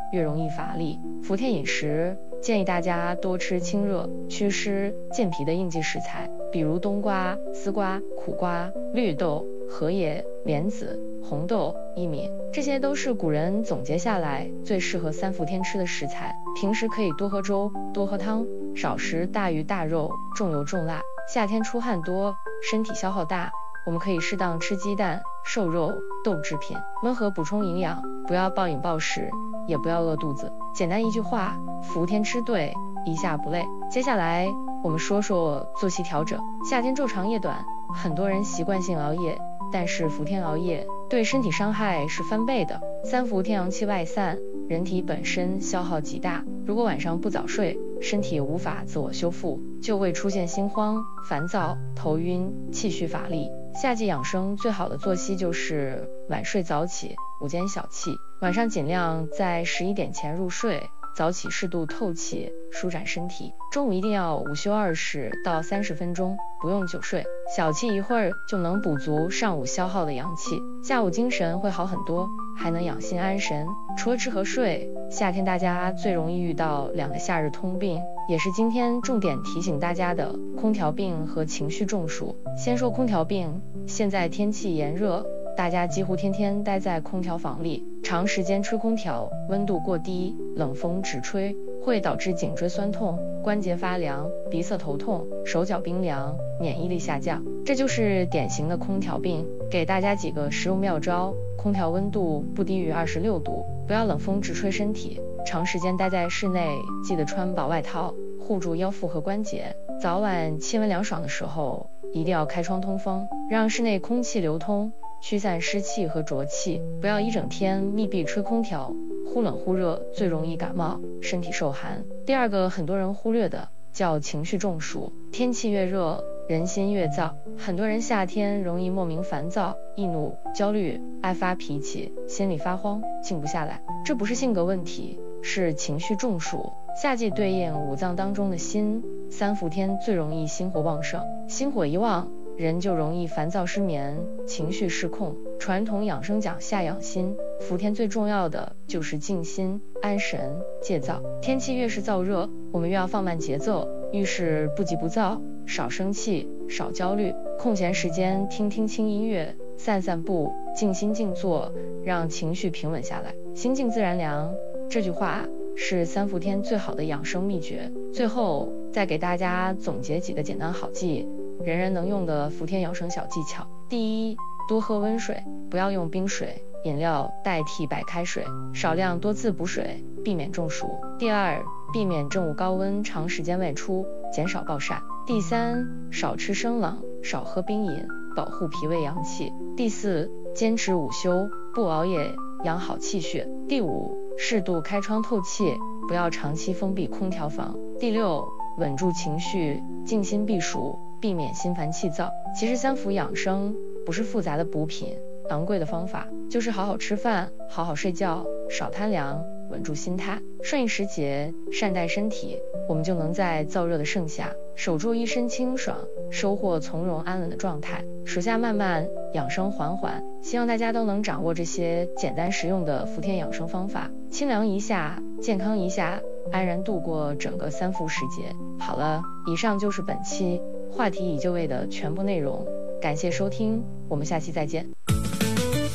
越容易乏力。伏天饮食建议大家多吃清热、祛湿、健脾的应季食材，比如冬瓜、丝瓜、苦瓜、绿豆、荷叶、莲子、红豆、薏米，这些都是古人总结下来最适合三伏天吃的食材。平时可以多喝粥、多喝汤，少食大鱼大肉、重油重辣。夏天出汗多，身体消耗大，我们可以适当吃鸡蛋、瘦肉、豆制品，温和补充营养，不要暴饮暴食，也不要饿肚子。简单一句话，伏天吃对，一下不累。接下来我们说说作息调整。夏天昼长夜短，很多人习惯性熬夜，但是伏天熬夜对身体伤害是翻倍的。三伏天阳气外散，人体本身消耗极大，如果晚上不早睡，身体无法自我修复，就会出现心慌、烦躁、头晕、气虚乏力。夏季养生最好的作息就是晚睡早起，午间小憩，晚上尽量在11点前入睡，早起适度透气，舒展身体。中午一定要午休20到30分钟，不用久睡，小憩一会儿就能补足上午消耗的阳气，下午精神会好很多，还能养心安神。除了吃和睡，夏天大家最容易遇到2个夏日通病，也是今天重点提醒大家的空调病和情绪中暑。先说空调病，现在天气炎热，大家几乎天天待在空调房里，长时间吹空调，温度过低，冷风直吹，会导致颈椎酸痛、关节发凉、鼻塞头痛、手脚冰凉、免疫力下降，这就是典型的空调病。给大家几个实用妙招：空调温度不低于26度，不要冷风直吹身体，长时间待在室内，记得穿薄外套，护住腰腹和关节。早晚气温凉爽的时候，一定要开窗通风，让室内空气流通，驱散湿气和浊气，不要一整天密闭吹空调，忽冷忽热，最容易感冒，身体受寒。第二个很多人忽略的叫情绪中暑。天气越热，人心越躁，很多人夏天容易莫名烦躁、易怒、焦虑，爱发脾气，心里发慌，静不下来。这不是性格问题，是情绪中暑。夏季对应五脏当中的心，三伏天最容易心火旺盛，心火一旺，人就容易烦躁失眠，情绪失控。传统养生讲夏养心，伏天最重要的就是静心、安神、戒躁。天气越是燥热，我们越要放慢节奏，遇事不急不躁，少生气，少焦虑。空闲时间听听轻音乐，散散步，静心静坐，让情绪平稳下来。心静自然凉，这句话是三伏天最好的养生秘诀。最后再给大家总结几个简单好记，人人能用的伏天养生小技巧。第一，多喝温水，不要用冰水、饮料代替白开水，少量多次补水，避免中暑。第二，避免正午高温长时间外出，减少暴晒。第三，少吃生冷，少喝冰饮，保护脾胃阳气。第四，坚持午休，不熬夜，养好气血。第五，适度开窗透气，不要长期封闭空调房。第六，稳住情绪，静心避暑，避免心烦气躁。其实三伏养生不是复杂的补品、昂贵的方法，就是好好吃饭，好好睡觉，少贪凉，稳住心态，顺应时节，善待身体，我们就能在燥热的盛夏守住一身清爽，收获从容安稳的状态。暑夏漫漫，养生缓缓，希望大家都能掌握这些简单实用的伏天养生方法，清凉一下，健康一下，安然度过整个三伏时节。好了，以上就是本期话题已就位的全部内容，感谢收听，我们下期再见。